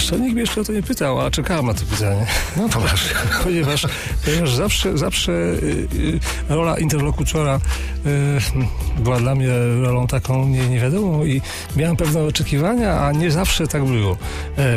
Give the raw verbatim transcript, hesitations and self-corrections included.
jeszcze nikt mnie jeszcze o to nie pytał, a czekałem na to pytanie. No to masz. Ponieważ, ponieważ zawsze, zawsze y, y, rola interlokutora y, była dla mnie rolą taką nie, niewiadomą i miałem pewne oczekiwania, a nie zawsze tak było. E,